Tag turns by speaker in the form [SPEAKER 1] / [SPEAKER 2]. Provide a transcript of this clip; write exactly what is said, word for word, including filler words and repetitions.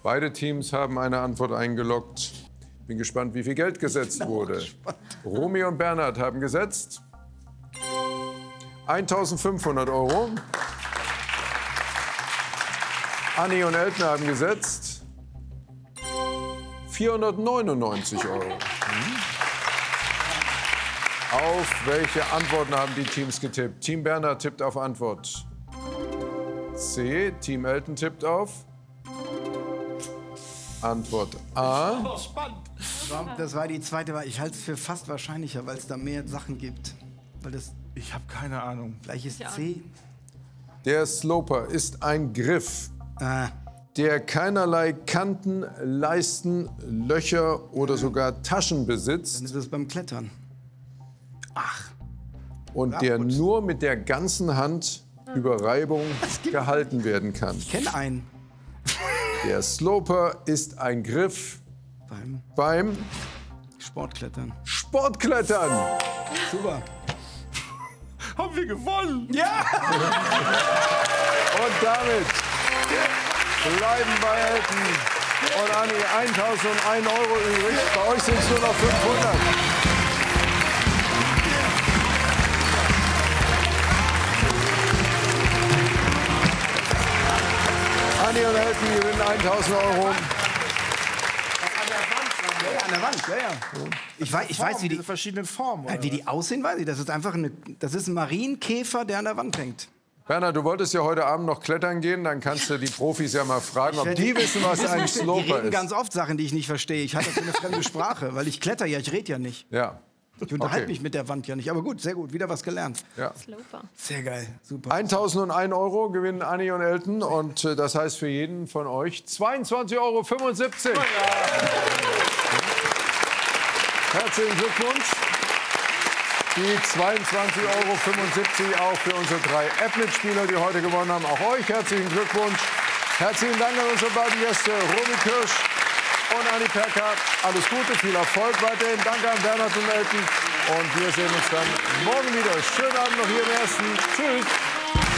[SPEAKER 1] Beide Teams haben eine Antwort eingeloggt. Bin gespannt, wie viel Geld gesetzt wurde. Romy und Bernhard haben gesetzt eintausendfünfhundert Euro. Anni und Elton haben gesetzt vierhundertneunundneunzig Euro. Auf welche Antworten haben die Teams getippt? Team Bernhard tippt auf Antwort C. Team Elton tippt auf Antwort A.
[SPEAKER 2] Oh, spannend.
[SPEAKER 3] Das war die zweite Wahl. Ich halte es für fast wahrscheinlicher, weil es da mehr Sachen gibt. Weil das
[SPEAKER 2] Ich habe keine Ahnung.
[SPEAKER 3] gleich ist C.
[SPEAKER 1] Der Sloper ist ein Griff,
[SPEAKER 3] Ah,
[SPEAKER 1] der keinerlei Kanten, Leisten, Löcher oder sogar Taschen
[SPEAKER 3] dann
[SPEAKER 1] besitzt
[SPEAKER 3] ist es beim Klettern.
[SPEAKER 1] und der nur mit der ganzen Hand über Reibung gehalten werden kann.
[SPEAKER 3] Ich kenne einen.
[SPEAKER 1] Der Sloper ist ein Griff
[SPEAKER 3] Beim
[SPEAKER 1] beim
[SPEAKER 3] Sportklettern.
[SPEAKER 1] Sportklettern.
[SPEAKER 3] Super.
[SPEAKER 2] Haben wir gewonnen?
[SPEAKER 3] Ja!
[SPEAKER 1] Und damit bleiben bei Elton und Anni eintausendeins Euro übrig. Bei euch sind es nur noch fünfhundert. Anni und Elton gewinnen eintausend Euro.
[SPEAKER 3] Ja, an der Wand, ja, ja. Ich weiß, ich weiß wie, die,
[SPEAKER 2] Diese verschiedenen Formen. Oder
[SPEAKER 3] äh, wie die aussehen, weiß ich. Das ist einfach eine, das ist ein Marienkäfer, der an der Wand hängt.
[SPEAKER 1] Bernhard, du wolltest ja heute Abend noch klettern gehen. Dann kannst du die Profis ja mal fragen, ob
[SPEAKER 3] werde-
[SPEAKER 1] die wissen, was ein
[SPEAKER 3] Die
[SPEAKER 1] Sloper
[SPEAKER 3] reden
[SPEAKER 1] ist.
[SPEAKER 3] ganz oft Sachen, die ich nicht verstehe. Ich hatte so eine fremde Sprache, weil ich kletter ja, ich rede ja nicht.
[SPEAKER 1] Ja.
[SPEAKER 3] Ich unterhalte
[SPEAKER 1] Okay.
[SPEAKER 3] mich mit der Wand ja nicht. Aber gut, sehr gut, wieder was gelernt.
[SPEAKER 1] Ja.
[SPEAKER 4] Sloper.
[SPEAKER 3] Sehr geil, super.
[SPEAKER 1] eintausendeins Euro gewinnen Anni und Elton. Und äh, das heißt für jeden von euch zweiundzwanzig Euro fünfundsiebzig. Herzlichen Glückwunsch. Die zweiundzwanzig Euro fünfundsiebzig auch für unsere drei App-Mitspieler, die heute gewonnen haben. Auch euch herzlichen Glückwunsch. Herzlichen Dank an unsere beiden Gäste, Romy Kirsch und Anni Perka. Alles Gute, viel Erfolg weiterhin. Danke an Bernhard und Elton. Und wir sehen uns dann morgen wieder. Schönen Abend noch hier im Ersten. Tschüss.